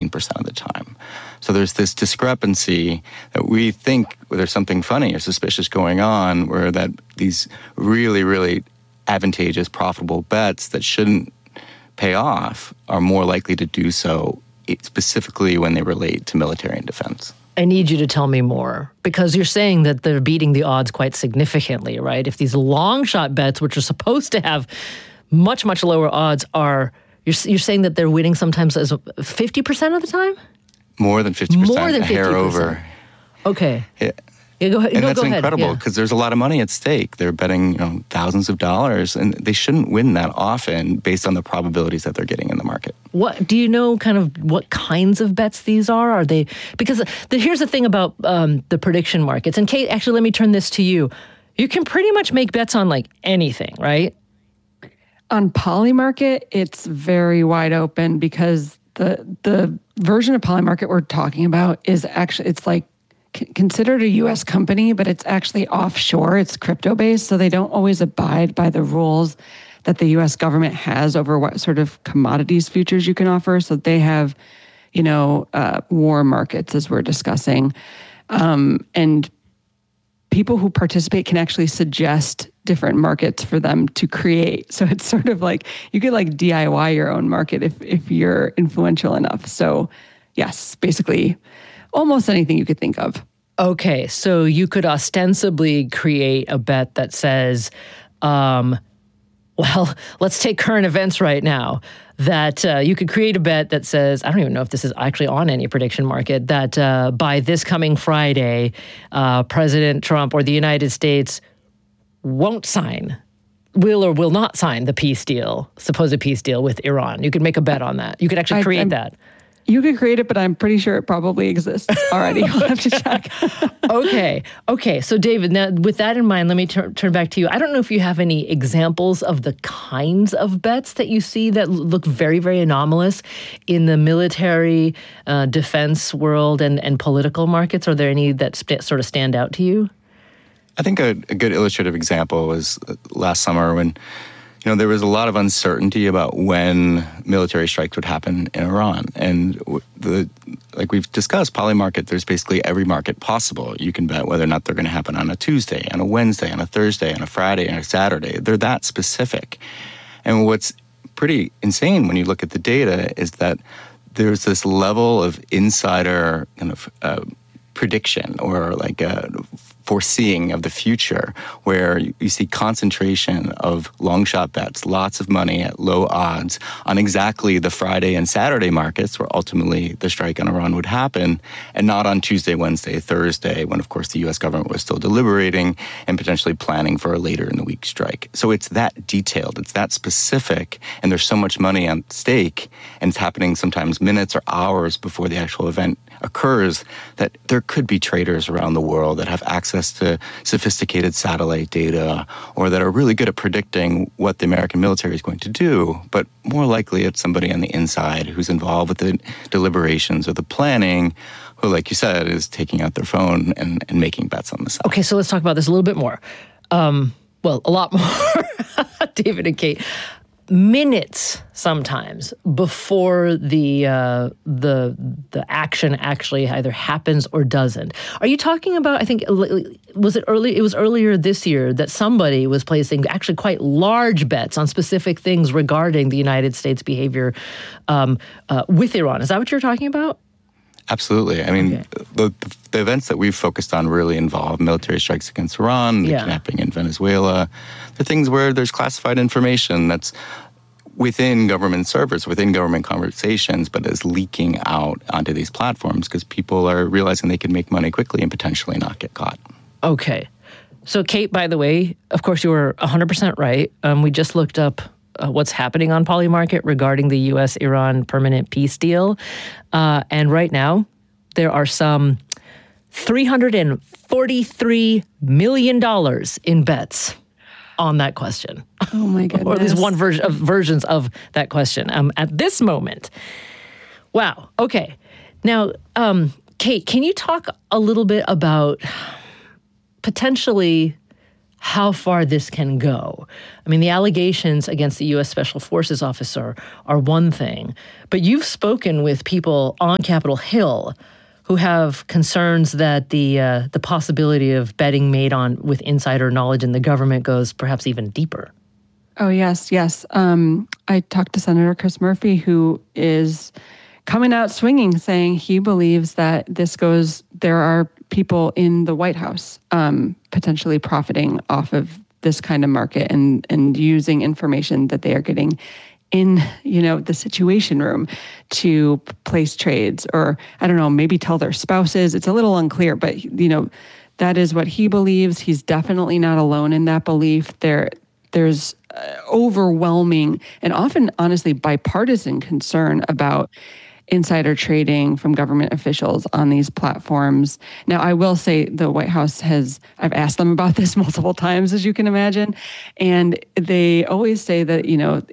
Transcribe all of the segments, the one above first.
10% of the time. So there's this discrepancy that we think there's something funny or suspicious going on, where that these really, really advantageous, profitable bets that shouldn't pay off are more likely to do so, specifically when they relate to military and defense. I need you to tell me more, because you're saying that they're beating the odds quite significantly, right? If these long shot bets, which are supposed to have much, much lower odds, you're saying that they're winning sometimes as 50% of the time? More than 50%. More than 50%. A hair over. Okay. Yeah. Yeah, go ahead. And that's go ahead. incredible, because there's a lot of money at stake. They're betting thousands of dollars, and they shouldn't win that often based on the probabilities that they're getting in the market. What do you know? Kind of what kinds of bets these are? Are they because here's the thing about the prediction markets. And Kate, actually, let me turn this to you. You can pretty much make bets on like anything, right? On Polymarket, it's very wide open, because the version of Polymarket we're talking about is actually, it's like considered a U.S. company, but it's actually offshore. It's crypto-based, so they don't always abide by the rules that the U.S. government has over what sort of commodities futures you can offer. So they have, war markets, as we're discussing. And people who participate can actually suggest different markets for them to create. So it's sort of like you could like DIY your own market if you're influential enough. So yes, basically almost anything you could think of. Okay, so you could ostensibly create a bet that says, let's take current events right now. That you could create a bet that says, I don't even know if this is actually on any prediction market, that by this coming Friday, President Trump or the United States won't sign, will or will not sign the supposed peace deal with Iran. You could make a bet on that. You could actually create that. You could create it, but I'm pretty sure it probably exists already. We'll have to check. Okay. So David, now with that in mind, let me turn back to you. I don't know if you have any examples of the kinds of bets that you see that look very, very anomalous in the military, defense world and political markets. Are there any that sort of stand out to you? I think a good illustrative example was last summer when there was a lot of uncertainty about when military strikes would happen in Iran. And like we've discussed, Polymarket, there's basically every market possible. You can bet whether or not they're going to happen on a Tuesday, on a Wednesday, on a Thursday, on a Friday, and a Saturday. They're that specific. And what's pretty insane when you look at the data is that there's this level of insider kind of prediction or like a foreseeing of the future, where you see concentration of long shot bets, lots of money at low odds on exactly the Friday and Saturday markets where ultimately the strike on Iran would happen, and not on Tuesday, Wednesday, Thursday, when of course the U.S. government was still deliberating and potentially planning for a later in the week strike. So it's that detailed, it's that specific, and there's so much money on stake, and it's happening sometimes minutes or hours before the actual event occurs, that there could be traders around the world that have access to sophisticated satellite data or that are really good at predicting what the American military is going to do, but more likely it's somebody on the inside who's involved with the deliberations or the planning who, like you said, is taking out their phone and making bets on the side. Okay, so let's talk about this a little bit more. A lot more, David and Kate. Minutes sometimes before the action actually either happens or doesn't. Are you talking about, I think, was it early? It was earlier this year that somebody was placing actually quite large bets on specific things regarding the United States behavior with Iran. Is that what you're talking about? Absolutely. I mean, the events that we've focused on really involve military strikes against Iran, the kidnapping in Venezuela. They're things where there's classified information that's within government servers, within government conversations, but is leaking out onto these platforms because people are realizing they can make money quickly and potentially not get caught. Okay. So, Kate, by the way, of course, you were 100% right. We just looked up what's happening on Polymarket regarding the U.S.-Iran permanent peace deal. And right now, there are some $343 million in bets on that question. Oh, my goodness. Or at least one versions of that question at this moment. Wow. Okay. Now, Kate, can you talk a little bit about potentially how far this can go. I mean, the allegations against the U.S. Special Forces officer are one thing, but you've spoken with people on Capitol Hill who have concerns that the possibility of betting made on with insider knowledge in the government goes perhaps even deeper. Oh, yes. I talked to Senator Chris Murphy, who is coming out swinging, saying he believes that there are people in the White House potentially profiting off of this kind of market and using information that they are getting in, the Situation Room to place trades, or I don't know, maybe tell their spouses. It's a little unclear, but that is what he believes. He's definitely not alone in that belief. There's overwhelming and often, honestly, bipartisan concern about insider trading from government officials on these platforms. Now, I will say the White House I've asked them about this multiple times, as you can imagine, and they always say that,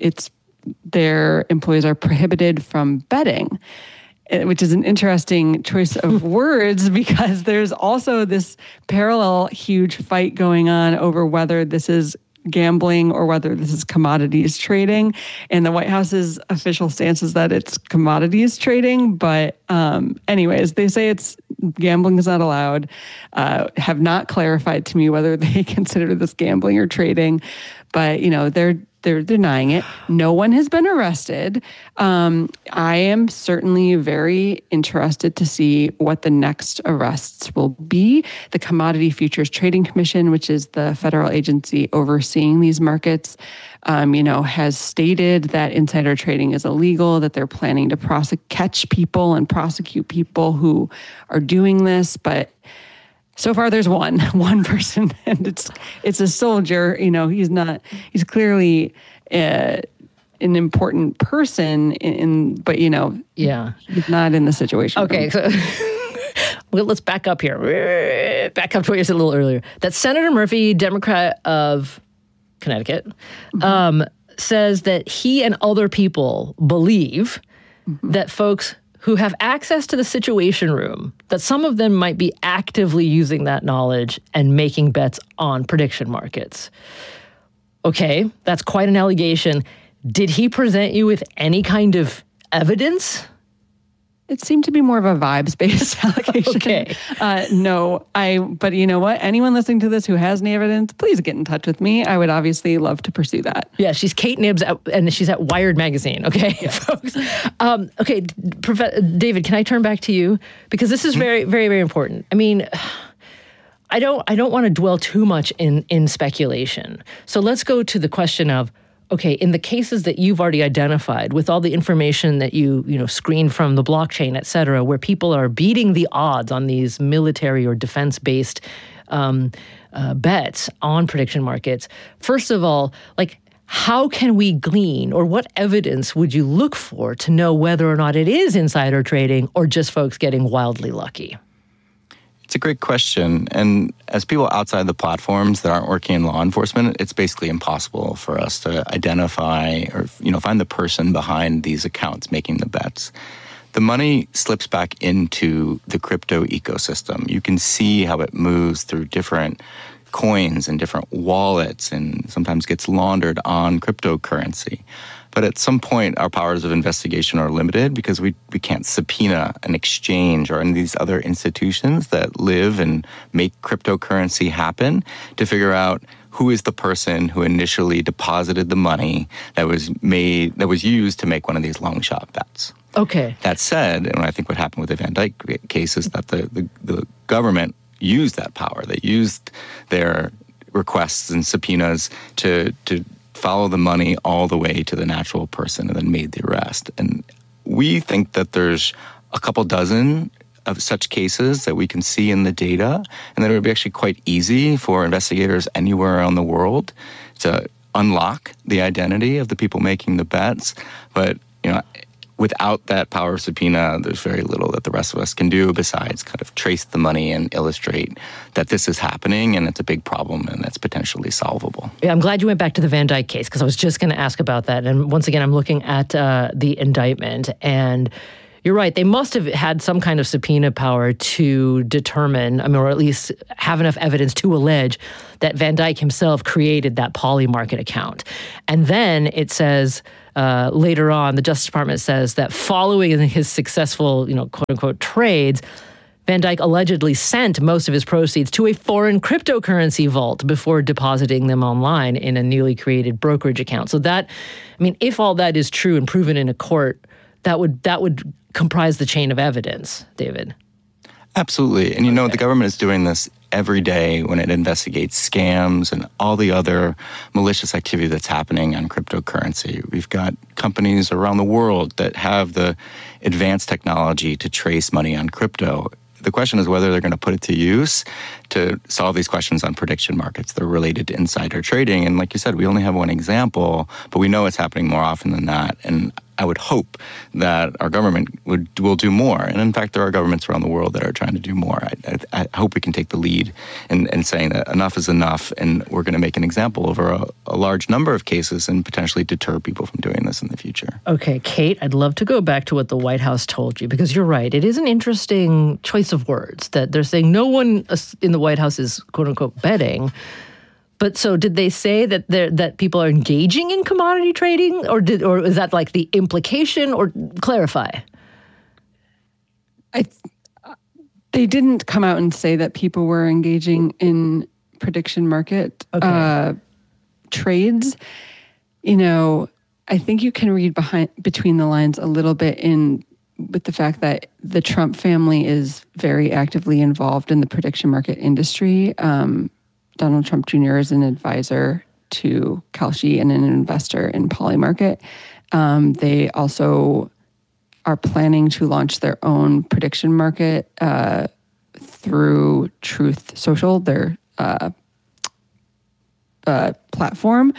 their employees are prohibited from betting, which is an interesting choice of words, because there's also this parallel huge fight going on over whether this is gambling or whether this is commodities trading. And the White House's official stance is that it's commodities trading. But anyways, they say it's gambling is not allowed. Have not clarified to me whether they consider this gambling or trading. But, they're denying it. No one has been arrested. I am certainly very interested to see what the next arrests will be. The Commodity Futures Trading Commission, which is the federal agency overseeing these markets, has stated that insider trading is illegal, that they're planning to catch people and prosecute people who are doing this. But so far, there's one person, and it's a soldier. He's clearly an important person, but he's not in the situation. Okay, so well, let's back up here. Back up to what you said a little earlier. That Senator Murphy, Democrat of Connecticut, says that he and other people believe that folks who have access to the Situation Room, that some of them might be actively using that knowledge and making bets on prediction markets. Okay, that's quite an allegation. Did he present you with any kind of evidence? It seemed to be more of a vibes-based allegation. Okay. But you know what? Anyone listening to this who has any evidence, please get in touch with me. I would obviously love to pursue that. Yeah, she's Kate Nibbs, and she's at Wired Magazine. Okay, yeah. Folks. Okay, David, can I turn back to you? Because this is very, very, very important. I mean, I don't want to dwell too much in speculation. So let's go to the question of, okay, in the cases that you've already identified, with all the information that you screened from the blockchain, et cetera, where people are beating the odds on these military or defense-based bets on prediction markets, first of all, how can we glean, or what evidence would you look for to know whether or not it is insider trading or just folks getting wildly lucky? It's a great question. And as people outside the platforms that aren't working in law enforcement, it's basically impossible for us to identify or find the person behind these accounts making the bets. The money slips back into the crypto ecosystem. You can see how it moves through different coins and different wallets and sometimes gets laundered on cryptocurrency. But at some point, our powers of investigation are limited because we can't subpoena an exchange or any of these other institutions that live and make cryptocurrency happen to figure out who is the person who initially deposited the money that was used to make one of these long shot bets. Okay. That said, and I think what happened with the Van Dyke case is that the government used that power. They used their requests and subpoenas to follow the money all the way to the natural person and then made the arrest. And we think that there's a couple dozen of such cases that we can see in the data, and that it would be actually quite easy for investigators anywhere around the world to unlock the identity of the people making the bets. But, without that power of subpoena, there's very little that the rest of us can do besides kind of trace the money and illustrate that this is happening and it's a big problem and that's potentially solvable. Yeah, I'm glad you went back to the Van Dyke case because I was just going to ask about that. And once again, I'm looking at the indictment, and you're right. They must have had some kind of subpoena power to determine, or at least have enough evidence to allege that Van Dyke himself created that Polymarket account. And then it says later on, the Justice Department says that following his successful, quote unquote, trades, Van Dyke allegedly sent most of his proceeds to a foreign cryptocurrency vault before depositing them online in a newly created brokerage account. So that, if all that is true and proven in a court, that would comprise the chain of evidence, David. Absolutely. And the government is doing this every day when it investigates scams and all the other malicious activity that's happening on cryptocurrency. We've got companies around the world that have the advanced technology to trace money on crypto. The question is whether they're going to put it to use to solve these questions on prediction markets that are related to insider trading. And like you said, we only have one example, but we know it's happening more often than that. And I would hope that our government will do more. And in fact, there are governments around the world that are trying to do more. I hope we can take the lead in saying that enough is enough, and we're going to make an example over a large number of cases and potentially deter people from doing this in the future. Okay, Kate, I'd love to go back to what the White House told you, because you're right. It is an interesting choice of words that they're saying no one in the White House is, quote unquote, betting. But so did they say that people are engaging in commodity trading, or is that like the implication, or clarify? They didn't come out and say that people were engaging in prediction market trades. I think you can read between the lines a little bit with the fact that the Trump family is very actively involved in the prediction market industry. Donald Trump Jr. is an advisor to Kalshi and an investor in Polymarket. They also are planning to launch their own prediction market through Truth Social, their platform.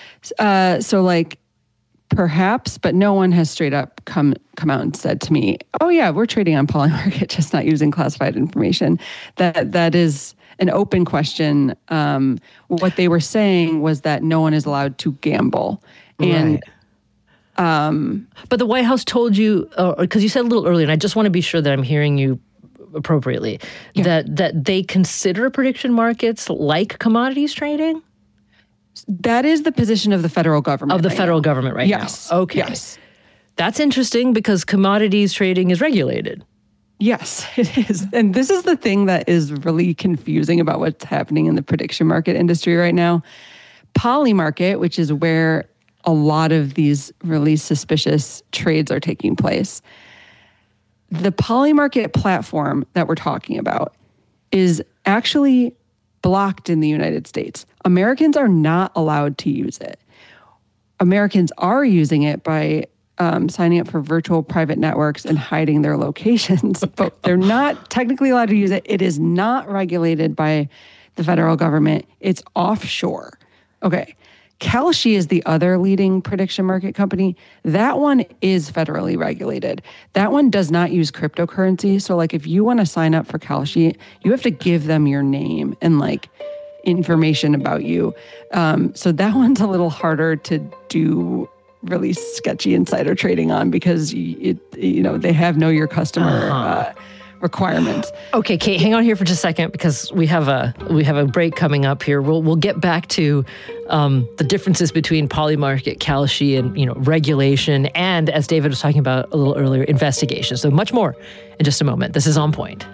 Perhaps, but no one has straight up come out and said to me, "Oh yeah, we're trading on Polymarket, just not using classified information." That is an open question. What they were saying was that no one is allowed to gamble. And but the White House told you, because you said a little earlier, and I just want to be sure that I'm hearing you appropriately, that they consider prediction markets like commodities trading? That is the position of the federal government. Government right now. Yes. Okay. Yes. That's interesting because commodities trading is regulated. Yes, it is. And this is the thing that is really confusing about what's happening in the prediction market industry right now. Polymarket, which is where a lot of these really suspicious trades are taking place. The Polymarket platform that we're talking about is actually blocked in the United States. Americans are not allowed to use it. Americans are using it by signing up for virtual private networks and hiding their locations, but they're not technically allowed to use it. It is not regulated by the federal government. It's offshore. Okay. Kalshi is the other leading prediction market company. That one is federally regulated. That one does not use cryptocurrency. So if you want to sign up for Kalshi, you have to give them your name and information about you. So that one's a little harder to do really sketchy insider trading on because they have know your customer requirements. Okay, Kate, hang on here for just a second because we have a break coming up here. We'll get back to the differences between Polymarket, Kalshi, and regulation, and as David was talking about a little earlier, investigation. So much more in just a moment. This is On Point.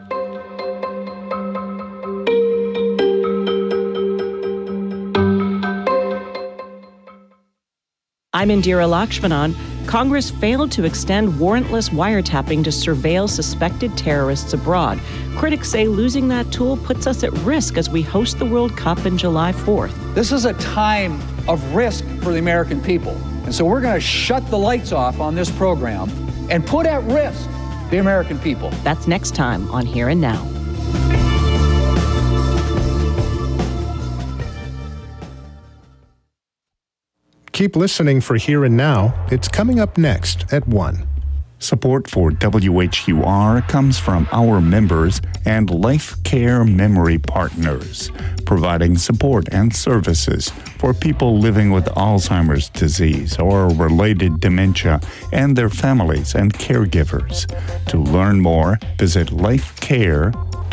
I'm Indira Lakshmanan. Congress failed to extend warrantless wiretapping to surveil suspected terrorists abroad. Critics say losing that tool puts us at risk as we host the World Cup on July 4th. This is a time of risk for the American people. And so we're going to shut the lights off on this program and put at risk the American people. That's next time on Here and Now. Keep listening for Here and Now. It's coming up next at 1. Support for WHQR comes from our members and Life Care Memory Partners, providing support and services for people living with Alzheimer's disease or related dementia and their families and caregivers. To learn more, visit lifecare.org.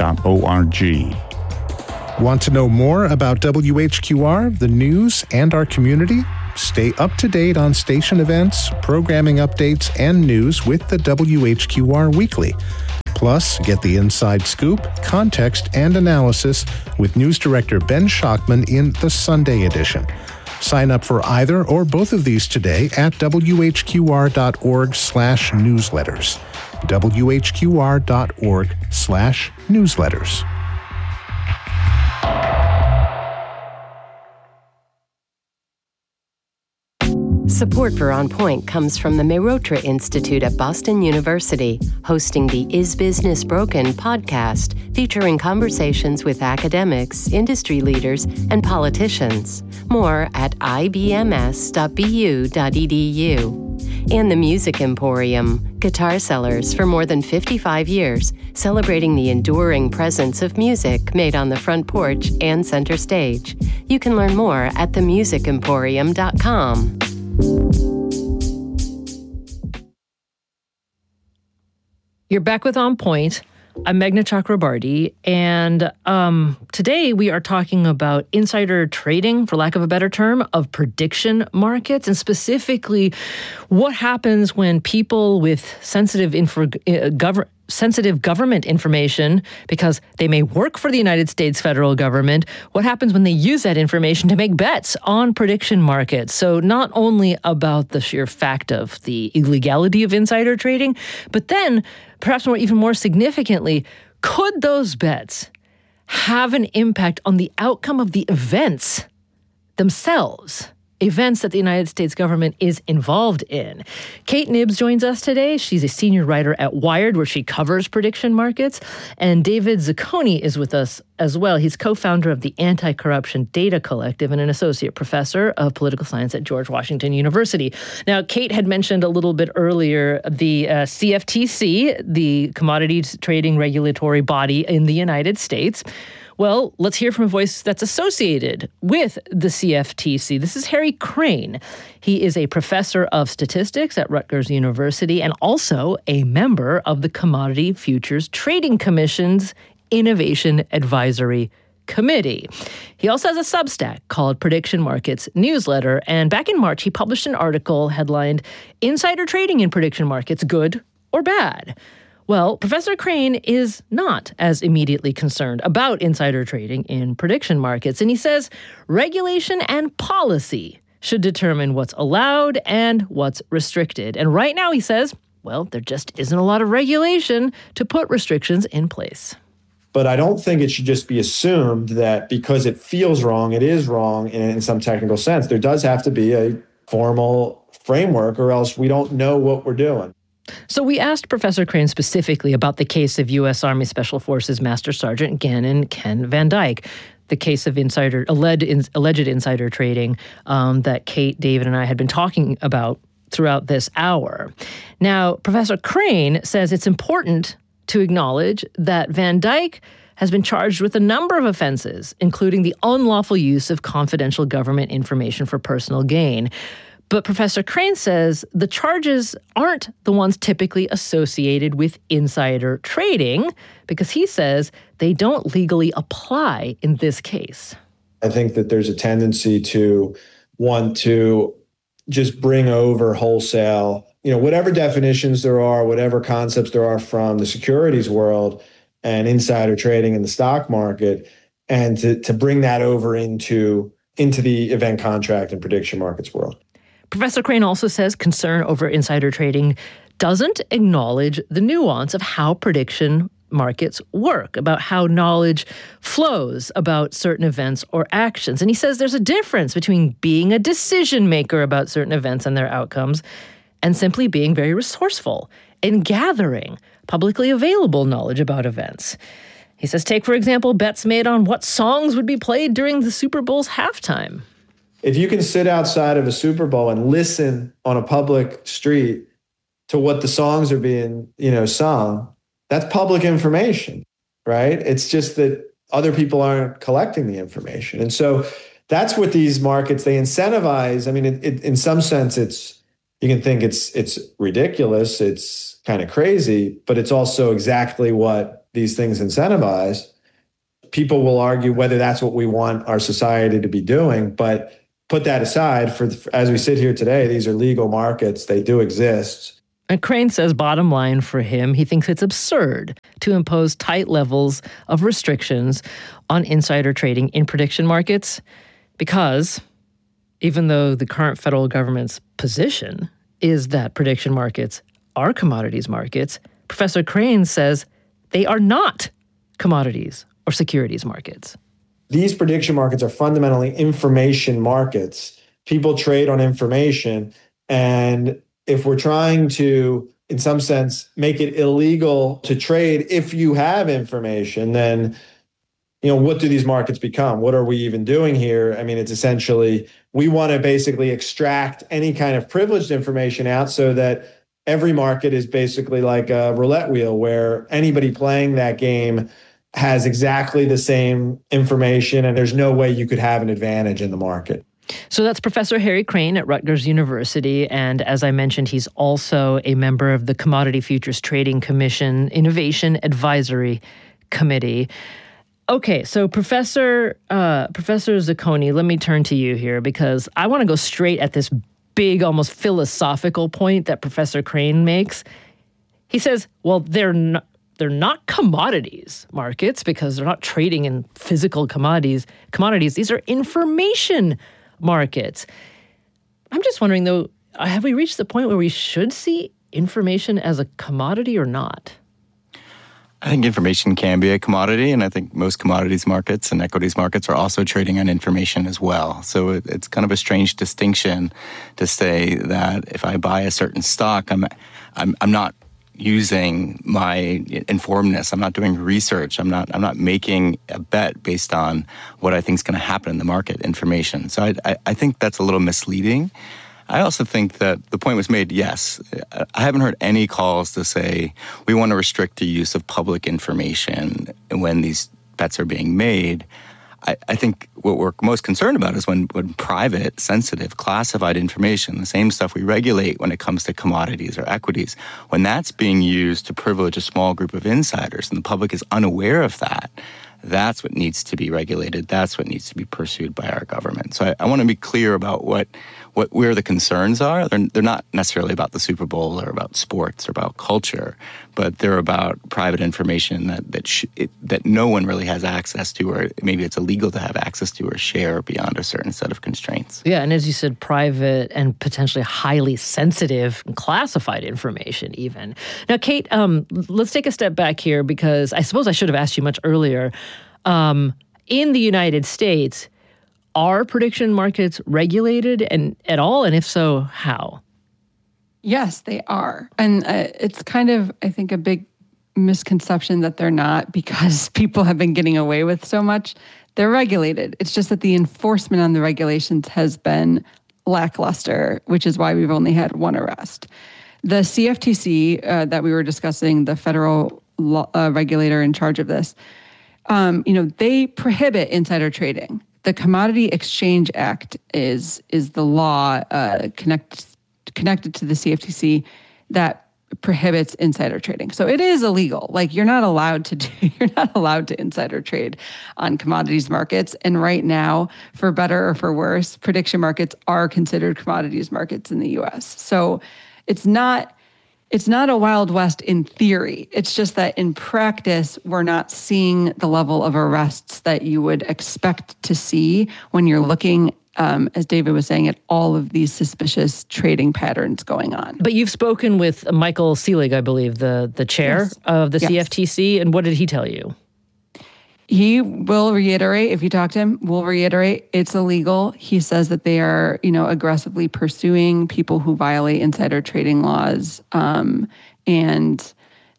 Want to know more about WHQR, the news, and our community? Stay up to date on station events, programming updates, and news with the WHQR Weekly. Plus, get the inside scoop, context, and analysis with News Director Ben Schachman in the Sunday edition. Sign up for either or both of these today at whqr.org/newsletters. whqr.org/newsletters. Support for On Point comes from the Mehrotra Institute at Boston University, hosting the Is Business Broken podcast, featuring conversations with academics, industry leaders, and politicians. More at ibms.bu.edu. And the Music Emporium, guitar sellers for more than 55 years, celebrating the enduring presence of music made on the front porch and center stage. You can learn more at themusicemporium.com. You're back with On Point. I'm Meghna Chakrabarty, and today we are talking about insider trading, for lack of a better term, of prediction markets, and specifically what happens when people with sensitive government information, because they may work for the United States federal government, what happens when they use that information to make bets on prediction markets. So not only about the sheer fact of the illegality of insider trading, but then perhaps even more significantly, could those bets have an impact on the outcome of the events themselves? Events that the United States government is involved in. Kate Knibbs joins us today. She's a senior writer at Wired, where she covers prediction markets. And David Zucconi is with us as well. He's co-founder of the Anti-Corruption Data Collective and an associate professor of political science at George Washington University. Now, Kate had mentioned a little bit earlier the CFTC, the commodities trading regulatory body in the United States. Well, let's hear from a voice that's associated with the CFTC. This is Harry Crane. He is a professor of statistics at Rutgers University and also a member of the Commodity Futures Trading Commission's Innovation Advisory Committee. He also has a Substack called Prediction Markets Newsletter, and back in March, he published an article headlined, "Insider Trading in Prediction Markets, Good or Bad?" Well, Professor Crane is not as immediately concerned about insider trading in prediction markets, and he says regulation and policy should determine what's allowed and what's restricted. And right now, he says, well, there just isn't a lot of regulation to put restrictions in place. But I don't think it should just be assumed that because it feels wrong, it is wrong in some technical sense. There does have to be a formal framework, or else we don't know what we're doing. So we asked Professor Crane specifically about the case of U.S. Army Special Forces Master Sergeant Gannon Ken Van Dyke, the case of alleged insider trading that Kate, David, and I had been talking about throughout this hour. Now, Professor Crane says it's important to acknowledge that Van Dyke has been charged with a number of offenses, including the unlawful use of confidential government information for personal gain. But Professor Crane says the charges aren't the ones typically associated with insider trading, because he says they don't legally apply in this case. I think that there's a tendency to want to just bring over wholesale, whatever definitions there are, whatever concepts there are from the securities world and insider trading in the stock market, and to bring that over into the event contract and prediction markets world. Professor Crane also says concern over insider trading doesn't acknowledge the nuance of how prediction markets work, about how knowledge flows about certain events or actions. And he says there's a difference between being a decision maker about certain events and their outcomes and simply being very resourceful in gathering publicly available knowledge about events. He says, take, for example, bets made on what songs would be played during the Super Bowl's halftime. If you can sit outside of a Super Bowl and listen on a public street to what the songs are being, sung, that's public information, right? It's just that other people aren't collecting the information. And so that's what these markets, they incentivize. I mean, in some sense, you can think it's ridiculous, it's kind of crazy, but it's also exactly what these things incentivize. People will argue whether that's what we want our society to be doing, but put that aside, as we sit here today, these are legal markets, they do exist. And Crane says, bottom line for him, he thinks it's absurd to impose tight levels of restrictions on insider trading in prediction markets because even though the current federal government's position is that prediction markets are commodities markets, Professor Crane says they are not commodities or securities markets. These prediction markets are fundamentally information markets. People trade on information, and if we're trying to, in some sense, make it illegal to trade if you have information, then, what do these markets become? What are we even doing here? I mean, it's essentially, we want to basically extract any kind of privileged information out so that every market is basically like a roulette wheel where anybody playing that game has exactly the same information and there's no way you could have an advantage in the market. So that's Professor Harry Crane at Rutgers University. And as I mentioned, he's also a member of the Commodity Futures Trading Commission Innovation Advisory Committee. Okay, so Professor Zucconi, let me turn to you here because I want to go straight at this big, almost philosophical point that Professor Crane makes. He says, well, they're not commodities markets because they're not trading in physical commodities. These are information markets. I'm just wondering, though, have we reached the point where we should see information as a commodity or not? I think information can be a commodity, and I think most commodities markets and equities markets are also trading on information as well. So it's kind of a strange distinction to say that if I buy a certain stock, I'm not using my informedness. I'm not doing research. I'm not making a bet based on what I think is going to happen in the market information. So I think that's a little misleading. I also think that the point was made, yes. I haven't heard any calls to say we want to restrict the use of public information when these bets are being made. I think what we're most concerned about is when private, sensitive, classified information, the same stuff we regulate when it comes to commodities or equities, when that's being used to privilege a small group of insiders and the public is unaware of that, that's what needs to be regulated. That's what needs to be pursued by our government. So I want to be clear about where the concerns are. They're not necessarily about the Super Bowl or about sports or about culture, but they're about private information that no one really has access to, or maybe it's illegal to have access to or share beyond a certain set of constraints. Yeah, and as you said, private and potentially highly sensitive and classified information even. Now, Kate, let's take a step back here because I suppose I should have asked you much earlier. In the United States, are prediction markets regulated and at all? And if so, how? Yes, they are. And it's kind of, I think, a big misconception that they're not because people have been getting away with so much. They're regulated. It's just that the enforcement on the regulations has been lackluster, which is why we've only had one arrest. The CFTC that we were discussing, the federal regulator in charge of this, they prohibit insider trading. The Commodity Exchange Act is the law connected to the CFTC that prohibits insider trading. So it is illegal. Like you're not allowed to insider trade on commodities markets. And right now, for better or for worse, prediction markets are considered commodities markets in the US. So it's not a Wild West in theory. It's just that in practice, we're not seeing the level of arrests that you would expect to see when you're looking, as David was saying, at all of these suspicious trading patterns going on. But you've spoken with Michael Selig, I believe, the chair of the CFTC, and what did he tell you? He will reiterate, if you talk to him, will reiterate it's illegal. He says that they are, aggressively pursuing people who violate insider trading laws, and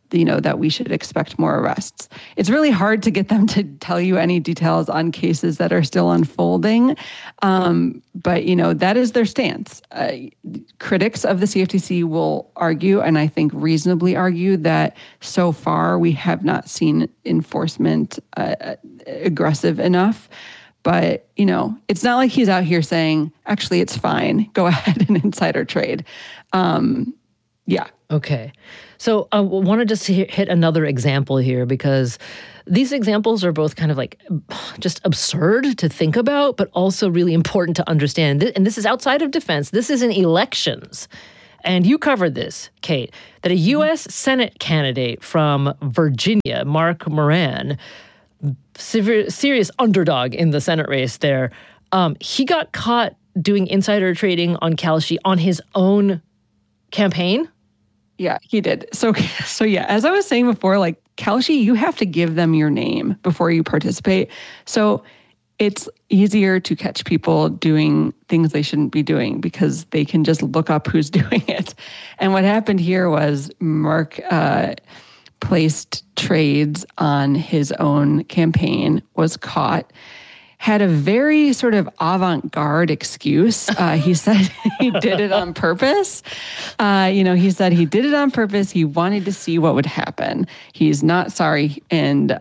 that we should expect more arrests. It's really hard to get them to tell you any details on cases that are still unfolding. But that is their stance. Critics of the CFTC will argue, and I think reasonably argue, that so far we have not seen enforcement aggressive enough. But, it's not like he's out here saying, actually, it's fine. Go ahead and insider trade. Yeah. Okay. So I want to just hit another example here, because these examples are both kind of like just absurd to think about, but also really important to understand. And this is outside of defense. This is in elections. And you covered this, Kate, that a U.S. Senate candidate from Virginia, Mark Moran, serious underdog in the Senate race there, he got caught doing insider trading on Kalshi on his own campaign. Yeah, he did. So yeah, as I was saying before, like Kalshi, you have to give them your name before you participate. So it's easier to catch people doing things they shouldn't be doing because they can just look up who's doing it. And what happened here was Mark placed trades on his own campaign, was caught, had a very sort of avant-garde excuse. He said he did it on purpose. He said he did it on purpose. He wanted to see what would happen. He's not sorry. And,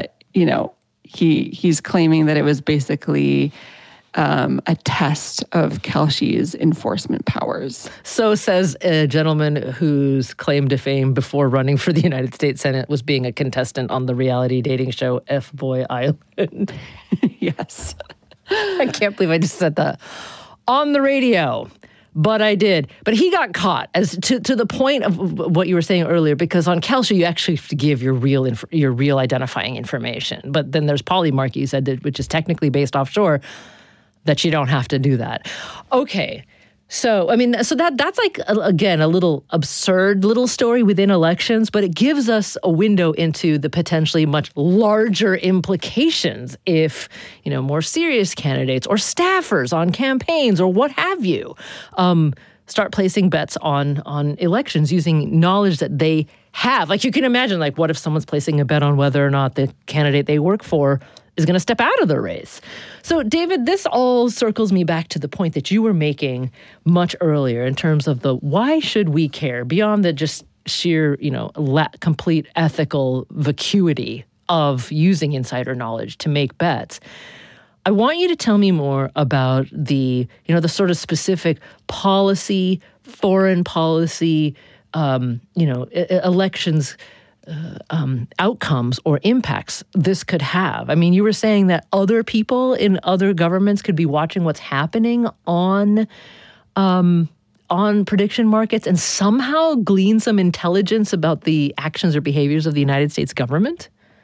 he's claiming that it was basically a test of Kalshi's enforcement powers. So says a gentleman whose claim to fame before running for the United States Senate was being a contestant on the reality dating show F-Boy Island. Yes. I can't believe I just said that on the radio. But I did. But he got caught, as to the point of what you were saying earlier, because on Kalshi you actually have to give your real identifying information. But then there's Polymark, you said, which is technically based offshore, that you don't have to do that. Okay. So, that's like, again, a little absurd little story within elections, but it gives us a window into the potentially much larger implications if, more serious candidates or staffers on campaigns or what have you start placing bets on elections using knowledge that they have. Like, you can imagine, like, what if someone's placing a bet on whether or not the candidate they work for is going to step out of the race. So, David, this all circles me back to the point that you were making much earlier in terms of the why should we care beyond the just sheer, complete ethical vacuity of using insider knowledge to make bets. I want you to tell me more about the sort of specific policy, foreign policy, elections outcomes or impacts this could have. I mean, you were saying that other people in other governments could be watching what's happening on prediction markets and somehow glean some intelligence about the actions or behaviors of the United States government?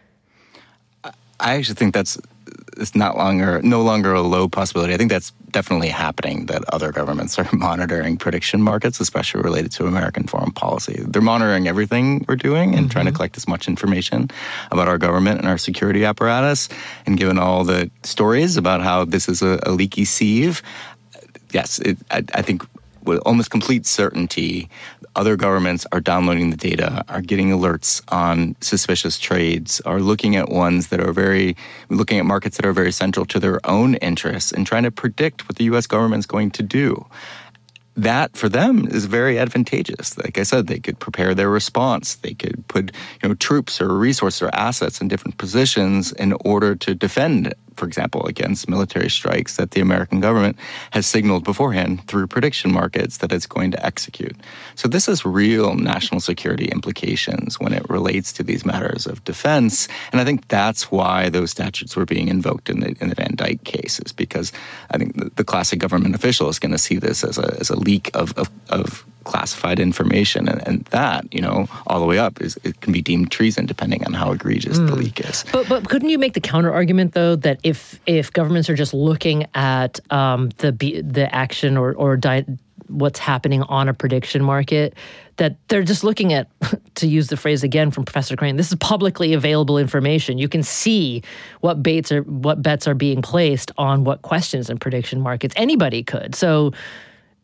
I actually think it's no longer a low possibility. I think that's definitely happening, that other governments are monitoring prediction markets, especially related to American foreign policy. They're monitoring everything we're doing and trying to collect as much information about our government and our security apparatus. And given all the stories about how this is a leaky sieve, yes, I think with almost complete certainty, other governments are downloading the data, are getting alerts on suspicious trades, are looking at markets that are very central to their own interests and trying to predict what the U.S. government is going to do. That, for them, is very advantageous. Like I said, they could prepare their response. They could put, troops or resources or assets in different positions in order to defend, for example, against military strikes that the American government has signaled beforehand through prediction markets that it's going to execute. So this has real national security implications when it relates to these matters of defense. And I think that's why those statutes were being invoked in the Van Dyke cases, because I think the classic government official is going to see this as a leak of classified information, and that, all the way up it can be deemed treason depending on how egregious the leak is. But couldn't you make the counter argument though that if governments are just looking at the action or what's happening on a prediction market, that they're just looking at, to use the phrase again from Professor Crane, this is publicly available information. You can see what bets are being placed on what questions in prediction markets. Anybody could. So,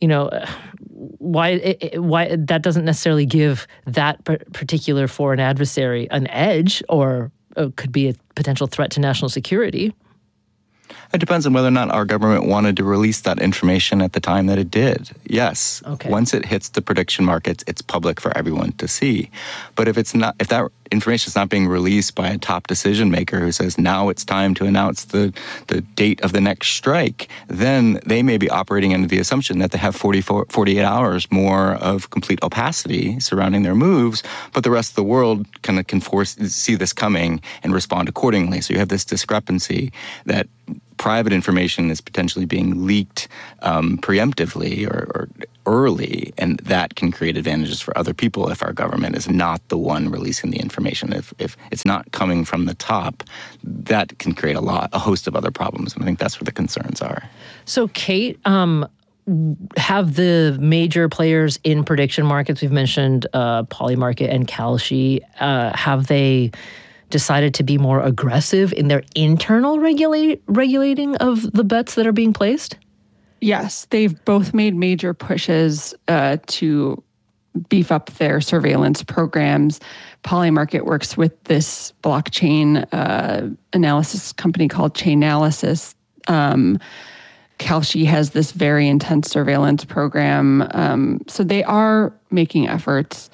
why that doesn't necessarily give that particular foreign adversary an edge, or could be a potential threat to national security. It depends on whether or not our government wanted to release that information at the time that it did. Yes. Okay. Once it hits the prediction markets, it's public for everyone to see. But if that information is not being released by a top decision maker who says now it's time to announce the date of the next strike, then they may be operating under the assumption that they have 48 hours more of complete opacity surrounding their moves, but the rest of the world kind of can see this coming and respond accordingly. So you have this discrepancy that private information is potentially being leaked preemptively or early, and that can create advantages for other people if our government is not the one releasing the information. If it's not coming from the top, that can create a host of other problems, and I think that's where the concerns are. So, Kate, have the major players in prediction markets, we've mentioned Polymarket and Kalshi, have they decided to be more aggressive in their internal regulating of the bets that are being placed? Yes, they've both made major pushes to beef up their surveillance programs. Polymarket works with this blockchain analysis company called Chainalysis. Kalshi has this very intense surveillance program. So they are making efforts.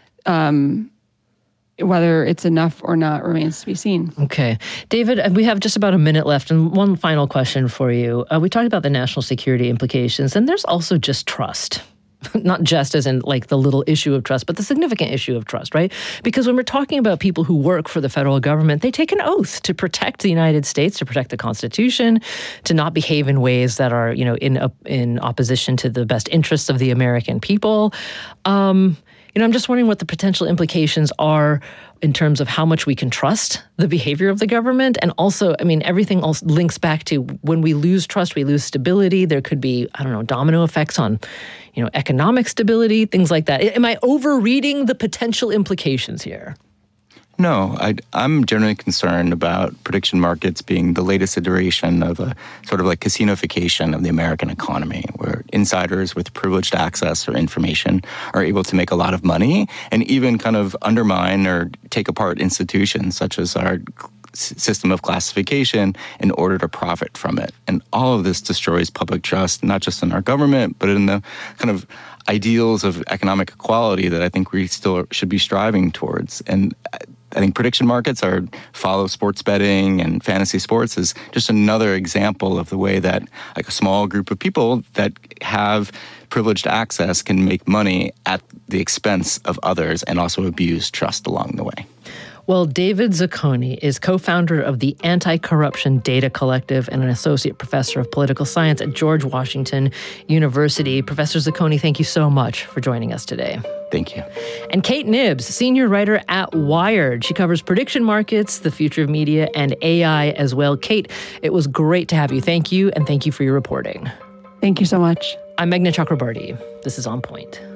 Whether it's enough or not remains to be seen. Okay. David, we have just about a minute left, and one final question for you. We talked about the national security implications, and there's also just trust. Not just as in like the little issue of trust, but the significant issue of trust, right? Because when we're talking about people who work for the federal government, they take an oath to protect the United States, to protect the Constitution, to not behave in ways that are, in opposition to the best interests of the American people. I'm just wondering what the potential implications are in terms of how much we can trust the behavior of the government. And also, everything else links back to when we lose trust, we lose stability. There could be, domino effects on, economic stability, things like that. Am I overreading the potential implications here? No, I'm generally concerned about prediction markets being the latest iteration of a sort of like casinofication of the American economy, where insiders with privileged access or information are able to make a lot of money and even kind of undermine or take apart institutions such as our system of classification in order to profit from it. And all of this destroys public trust, not just in our government, but in the kind of ideals of economic equality that I think we still should be striving towards. And I think prediction markets follow sports betting and fantasy sports is just another example of the way that like a small group of people that have privileged access can make money at the expense of others and also abuse trust along the way. Well, David Zucconi is co-founder of the Anti-Corruption Data Collective and an associate professor of political science at George Washington University. Professor Zucconi, thank you so much for joining us today. Thank you. And Kate Knibbs, senior writer at Wired. She covers prediction markets, the future of media, and AI as well. Kate, it was great to have you. Thank you, and thank you for your reporting. Thank you so much. I'm Meghna Chakrabarti. This is On Point.